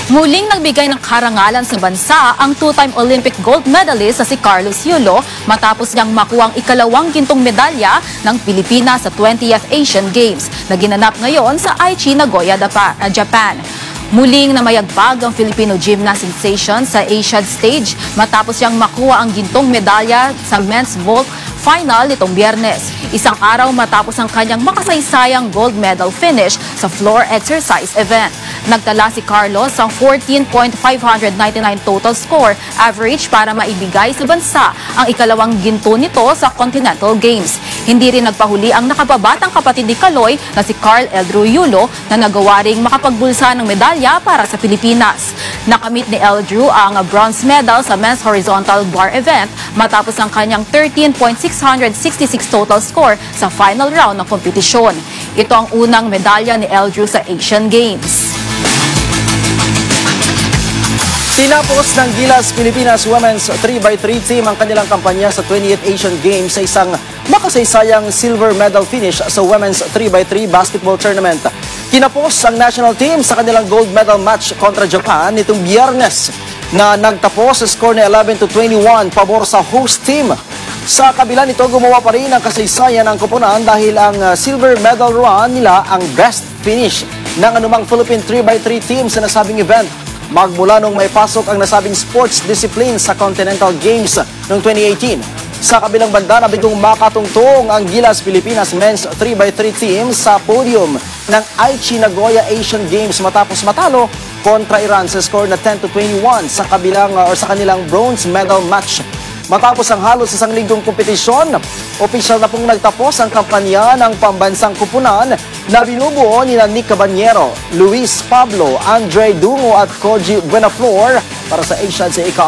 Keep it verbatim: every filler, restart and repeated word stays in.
Muling nagbigay ng karangalan sa bansa ang two-time Olympic gold medalist na si Carlos Yulo matapos niyang makuha ang ikalawang gintong medalya ng Pilipinas sa twentieth Asian Games na ginanap ngayon sa Aichi, Nagoya, Japan. Muling na mayagpag ang Filipino gymnast sensation sa Asian stage matapos niyang makuha ang gintong medalya sa men's vault final nitong Biyernes. Isang araw matapos ang kanyang makasaysayang gold medal finish sa floor exercise event. Nagtala si Carlos ang fourteen point five nine nine total score average para maibigay sa bansa ang ikalawang ginto nito sa Continental Games. Hindi rin nagpahuli ang nakababatang kapatid ni Kaloy na si Carl Eldrew Yulo na nagawa ring makapagbulsa ng medalya para sa Pilipinas. Nakamit ni Eldrew ang bronze medal sa men's horizontal bar event matapos ang kanyang thirteen point six six six total score sa final round ng kompetisyon. Ito ang unang medalya ni Eldrew sa Asian Games. Tinapos ng Gilas Pilipinas Women's three by three team ang kanilang kampanya sa twentieth Asian Games sa isang makasaysayang silver medal finish sa Women's three by three basketball tournament. Kinapos ang national team sa kanilang gold medal match kontra Japan nitong Biyernes na nagtapos sa score na eleven to twenty-one pabor sa host team. Sa kabila nito, gumawa pa rin ang kasaysayan ng koponan dahil ang silver medal run nila ang best finish ng anumang Philippine three by three team sa nasabing event. Magmula nung may pasok ang nasabing sports discipline sa Continental Games noong twenty eighteen. Sa kabilang banda, nabigong makatungtong ang Gilas Pilipinas men's three by three team sa podium ng Aichi Nagoya Asian Games matapos matalo kontra Iran sa score na ten to twenty-one sa kabilang or sa kanilang bronze medal match. Matapos ang halos isang linggong kompetisyon, opisyal na pong nagtapos ang kampanya ng pambansang kupunan na binubuo ni Nick Cabanyero, Luis Pablo, Andre Dungo at Koji Buenaflor para sa Asian sa ika